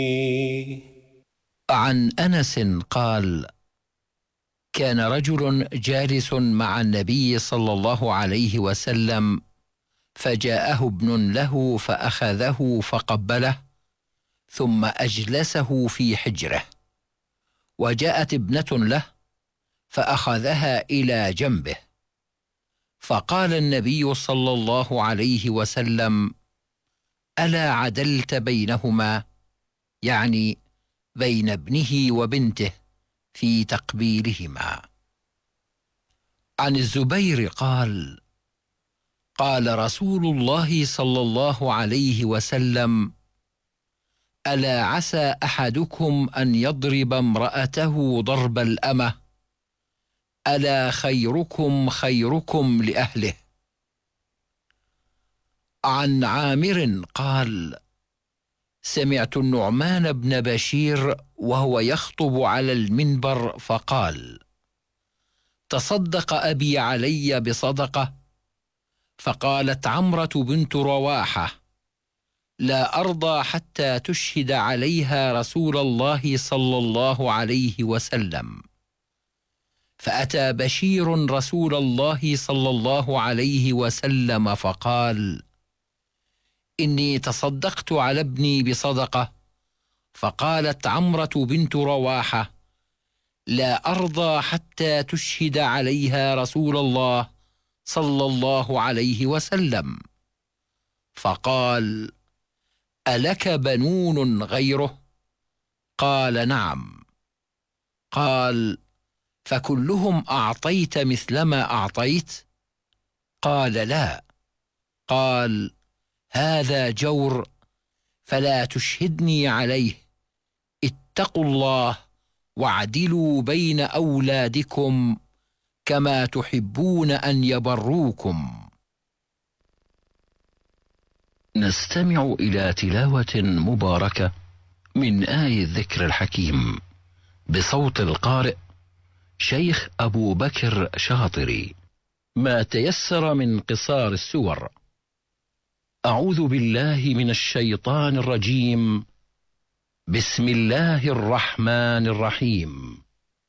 عن أنس قال: كان رجل جالس مع النبي صلى الله عليه وسلم، فجاءه ابن له فأخذه فقبله، ثم أجلسه في حجره. وجاءت ابنة له فأخذها إلى جنبه، فقال النبي صلى الله عليه وسلم: ألا عدلت بينهما، يعني بين ابنه وبنته، في تقبيلهما. عن الزبير قال: قال رسول الله صلى الله عليه وسلم: ألا عسى أحدكم أن يضرب امرأته ضرب الأمة، ألا خيركم خيركم لأهله. عن عامر قال: سمعت النعمان بن بشير وهو يخطب على المنبر فقال: تصدق أبي علي بصدقة، فقالت عمرة بنت رواحة: لا أرضى حتى تشهد عليها رسول الله صلى الله عليه وسلم. فأتى بشير رسول الله صلى الله عليه وسلم فقال: إني تصدقت على ابني بصدقة. فقالت عمرة بنت رواحة: لا أرضى حتى تشهد عليها رسول الله صلى الله عليه وسلم. فقال: ألك بنون غيره؟ قال: نعم. قال: فكلهم أعطيت مثلما أعطيت؟ قال: لا. قال: هذا جور، فلا تشهدني عليه. اتقوا الله واعدلوا بين أولادكم كما تحبون أن يبروكم. نستمع إلى تلاوة مباركة من آي الذكر الحكيم بصوت القارئ شيخ أبو بكر شاطري. ما تيسر من قصار السور. أعوذ بالله من الشيطان الرجيم. بسم الله الرحمن الرحيم.